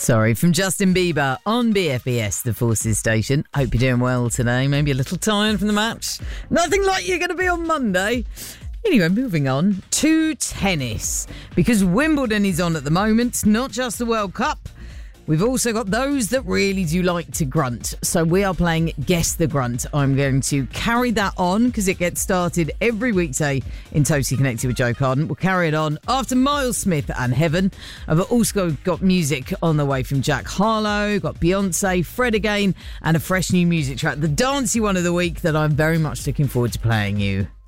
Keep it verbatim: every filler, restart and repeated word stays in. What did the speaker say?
Sorry, from Justin Bieber on B F B S, the Forces station. Hope you're doing well today. Maybe a little tired from the match. Nothing like you're going to be on Monday. Anyway, moving on to tennis. Because Wimbledon is on at the moment, not just the World Cup. We've also got those that really do like to grunt. So we are playing Guess the Grunt. I'm going to carry that on because it gets started every weekday in Totally Connected with Joe Carden. We'll carry it on after Miles Smith and Heaven. I've also got music on the way from Jack Harlow, got Beyonce, Fred again, and a fresh new music track, the dancey one of the week that I'm very much looking forward to playing you.